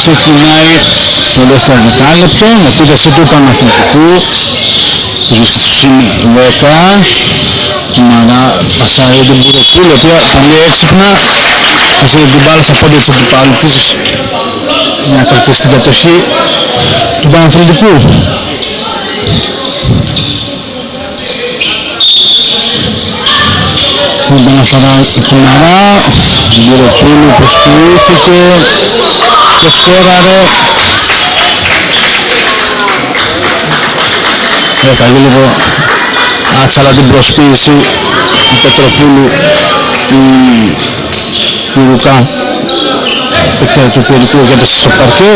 ξεκινάει το δεύτερο δεκάλεπτο με επίθεση του Παναθηναϊκού που βρίσκεται στο σημείο 10. Μαρά πασάρει την Πουροπούλου, η οποία πολύ έξυπνα πασάρει την μπάλα στα πόδια της αντιπάλου της για να κρατήσει την κατοχή του Παναθηναϊκού. Στην επαναφορά του Μαρά, την Πουροπούλου προσκύθηκε και σκόραρε. Έφαγε λίγο άτσαλα την προσποίηση του Πετροπούλου η Ρουκά παίκτρια του Πυρικού γιατί στο παρκέ.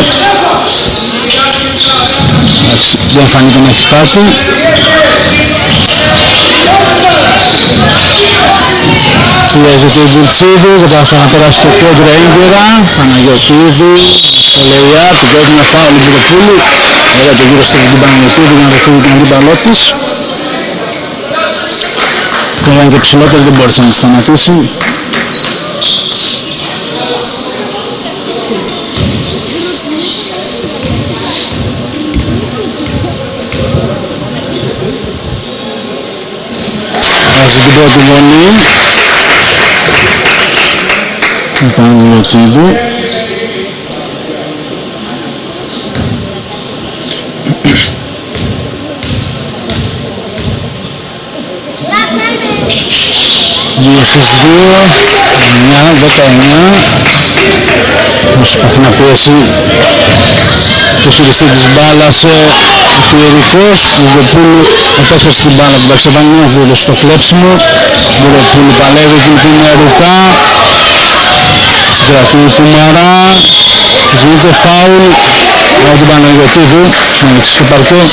Δεν φανείται να έχει κάτι. Πιέζεται η Βουλτσίδου, κατάφερε να περάσει το κέντρο έγκαιρα. Παναγιωτίδου, στο Λεϊά, την πρέπει να φάω την Πυροπούλου. Έλα το γύρω στην Παναγιωτίδου για να δεχτεί την αντίπαλό της. Και ήταν και ψηλότερο, δεν μπόρεσε να σταματήσει. Βάζει την πρώτη γωνή. Ο Παναγιωτίδου. Δύο στις 2, 9-19. Προσπαθεί να πιέσει το χειριστή της μπάλας ο Πιερικός. Βουροπούλου επέσπασε την μπάλα του Βαξεβανιόπουλου στο κλέψιμο. Βουροπούλου παλεύει την Ρουκά. Συγκρατεί του Μαρά. Γίνεται φάουλ από τον Παναγιωτίδου στο παρκέ.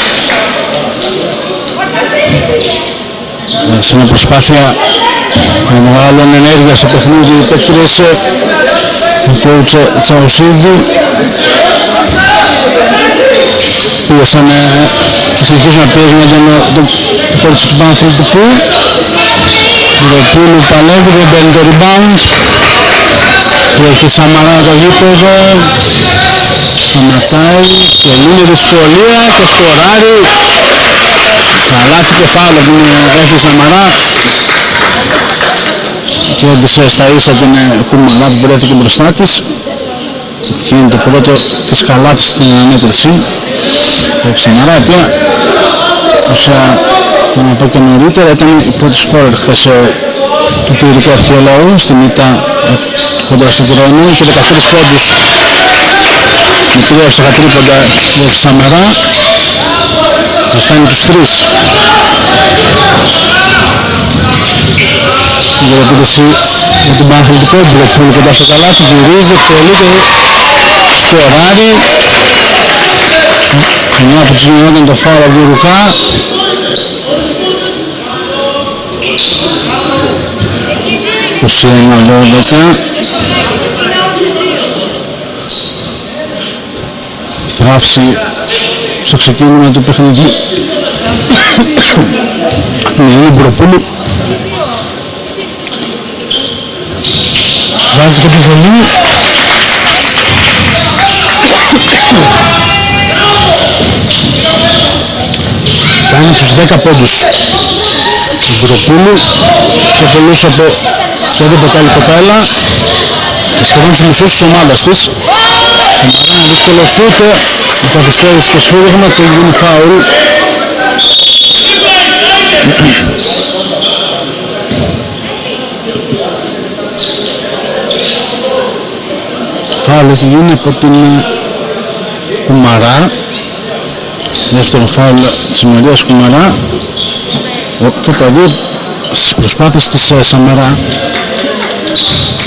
Σε μια προσπάθεια να βγάλουν ενέργεια στο παιχνίδι οι παίκτες του coach Τσαουσίδη. Πήγασαν συνεχίζουν να πιέζουν το κόρτσο του Παναθηναϊκού. Βουροπούλου παλεύει, δεν παίρνει το rebound. Έχει Σαμαρά το γήπεδο. Σταματάει και είναι δυσκολία και σκοράρει. Καλάθι και φάουλ από την Ρέφη Σαμαρά. Και έντυσε στα ίσα την Κουμαρά που βρέθηκε μπροστά της. Και είναι το πρώτο της καλάθι στην αναμέτρηση. Ρέφη Σαμαρά, η οποία όσα θα να πω και νωρίτερα ήταν η πρώτη σκόρερ χθες του Πυρικού Αρχαιολόγου στην ήττα κοντά στον Κρόνο και 14 πόντους με 3 εύστοχα τρίποντα για τη Σαμαρά. Θα φτάνει τους 3. Η επίθεση για τον Παναθηναϊκό, Μπροπούλου κοντά στο καλάθι, γυρίζει, εκτελείται, σκοράρει. Μια από τους γινόταν το φάουλ από τη Ρουκά. Τους 1-12. Θράψη στο ξεκίνημα του παιχνιδιού. Ναι, Μπροπούλου. Βάζει και επιβολή. Κάνει τους 10 πόντους. Μπροπούλου και πολλούς από το δίποτο κοπέλα. Σχεδόν τους μισούς της ομάδας της. Σαμαρά, δύσκολο σούτ. Η καθυστέρηση στο σφύριγμα και γίνει φάουλ. Φάουλ έχει γίνει από την Κουμαρά. Δεύτερο φάουλ της Μαρίας Κουμαρά. Και τα δύο στις προσπάθειες της Σαμαρά.